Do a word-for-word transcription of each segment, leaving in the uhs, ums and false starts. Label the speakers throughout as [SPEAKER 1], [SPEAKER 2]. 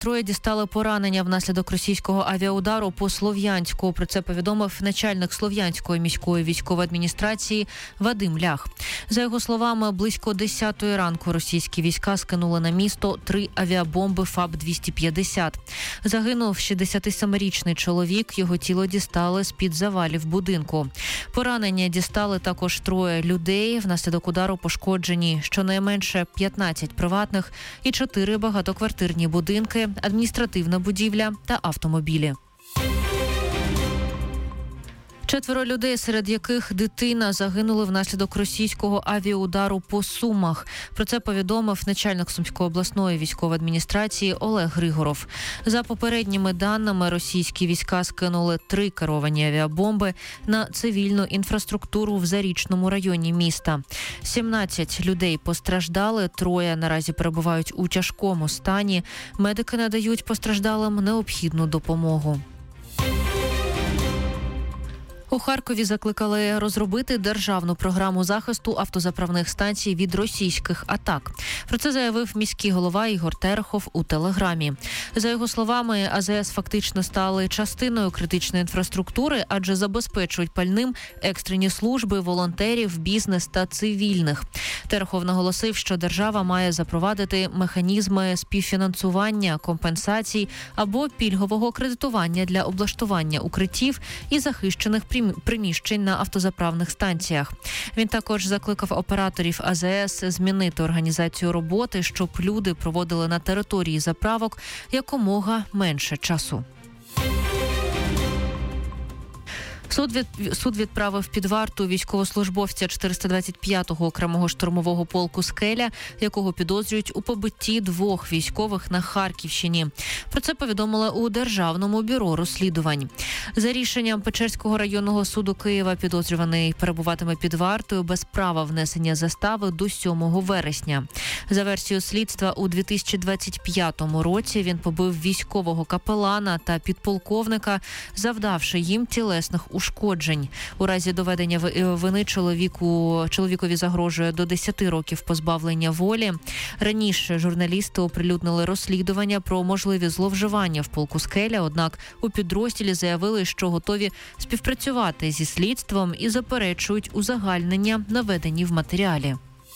[SPEAKER 1] Троє дістали поранення внаслідок російського авіаудару по Слов'янську. Про це повідомив начальник Слов'янської міської військової адміністрації Вадим Лях. За його словами, близько десятої ранку російські війська скинули на місто три авіабомби ФАБ двісті п'ятдесят. Загинув шістдесятисемирічний чоловік, його тіло дістали з-під завалів будинку. Поранення дістали також троє людей. Внаслідок удару пошкоджені щонайменше п'ятнадцять приватних і чотири багатоквартирні будинки, адміністративна будівля та автомобілі. Четверо людей, серед яких дитина, загинули внаслідок російського авіаудару по Сумах. Про це повідомив начальник Сумської обласної військової адміністрації Олег Григоров. За попередніми даними, російські війська скинули три керовані авіабомби на цивільну інфраструктуру в Зарічному районі міста. сімнадцять людей постраждали, троє наразі перебувають у тяжкому стані. Медики надають постраждалим необхідну допомогу. У Харкові закликали розробити державну програму захисту автозаправних станцій від російських атак. Про це заявив міський голова Ігор Терехов у Телеграмі. За його словами, АЗС фактично стали частиною критичної інфраструктури, адже забезпечують пальним екстрені служби, волонтерів, бізнес та цивільних. Терехов наголосив, що держава має запровадити механізми співфінансування, компенсацій або пільгового кредитування для облаштування укриттів і захищених приміщень на автозаправних станціях. Він також закликав операторів АЗС змінити організацію роботи, щоб люди проводили на території заправок якомога менше часу. Суд, від, суд відправив під варту військовослужбовця чотириста двадцять п'ятого окремого штурмового полку «Скеля», якого підозрюють у побитті двох військових на Харківщині. Про це повідомили у Державному бюро розслідувань. За рішенням Печерського районного суду Києва підозрюваний перебуватиме під вартою без права внесення застави до сьомого вересня. За версією слідства, у дві тисячі двадцять п'ятому році він побив військового капелана та підполковника, завдавши їм тілесних ушкоджень. У разі доведення вини чоловіку, чоловікові загрожує до десяти років позбавлення волі. Раніше журналісти оприлюднили розслідування про можливі зловживання в полку «Скеля», однак у підрозділі заявили, що готові співпрацювати зі слідством і заперечують узагальнення, наведені в матеріалі.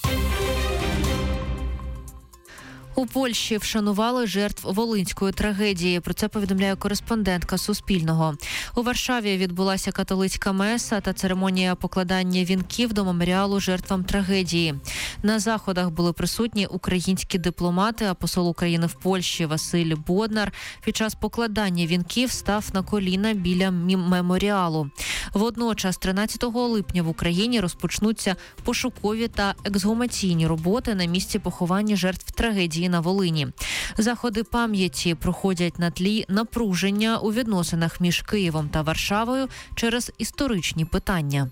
[SPEAKER 1] У Польщі вшанували жертв Волинської трагедії. Про це повідомляє кореспондентка Суспільного. У Варшаві відбулася католицька меса та церемонія покладання вінків до меморіалу жертвам трагедії. На заходах були присутні українські дипломати, а посол України в Польщі Василь Боднар під час покладання вінків став на коліна біля меморіалу. Водночас тринадцятого липня в Україні розпочнуться пошукові та ексгумаційні роботи на місці поховання жертв трагедії на Волині. Заходи пам'яті проходять на тлі напруження у відносинах між Києвом та Варшавою через історичні питання.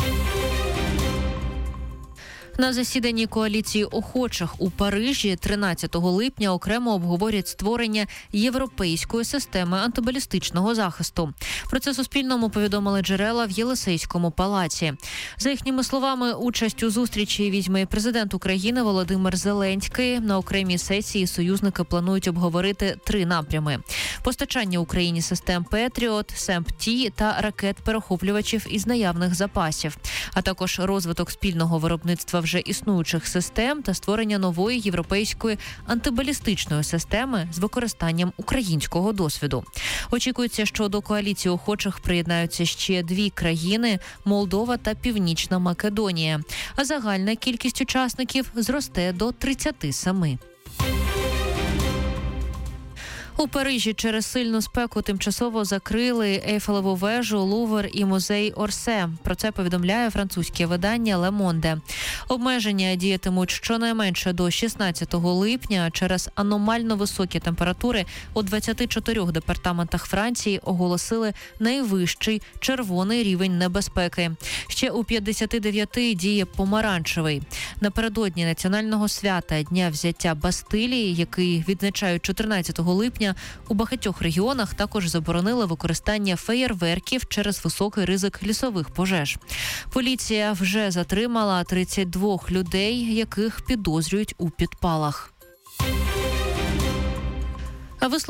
[SPEAKER 1] На засіданні коаліції охочих у Парижі тринадцятого липня окремо обговорять створення європейської системи антибалістичного захисту. Про це Суспільному повідомили джерела в Єлисейському палаці. За їхніми словами, участь у зустрічі візьме і президент України Володимир Зеленський. На окремій сесії союзники планують обговорити три напрями: постачання Україні систем «Петріот», «Семп-Ті» та ракет-перехоплювачів із наявних запасів, а також розвиток спільного виробництва вже існуючих систем та створення нової європейської антибалістичної системи з використанням українського досвіду. Очікується, що до коаліції охочих приєднаються ще дві країни – Молдова та Північна Македонія, а загальна кількість учасників зросте до тридцяти семи. У Парижі через сильну спеку тимчасово закрили Ейфелеву вежу, Лувр і музей Орсе. Про це повідомляє французьке видання «Ле Монде». Обмеження діятимуть щонайменше до шістнадцятого липня. Через аномально високі температури у двадцяти чотирьох департаментах Франції оголосили найвищий червоний рівень небезпеки. Ще у п'ятдесяти дев'яти діє помаранчевий. Напередодні національного свята Дня взяття Бастилії, який відзначають чотирнадцятого липня, у багатьох регіонах також заборонили використання феєрверків через високий ризик лісових пожеж. Поліція вже затримала тридцять двох людей, яких підозрюють у підпалах. А ви